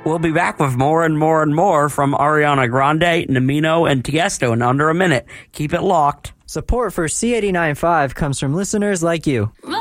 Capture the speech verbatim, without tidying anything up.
We'll be back with more and more and more from Ariana Grande, Namino, and Tiesto in under a minute. Keep it locked. Support for C eighty-nine point five comes from listeners like you.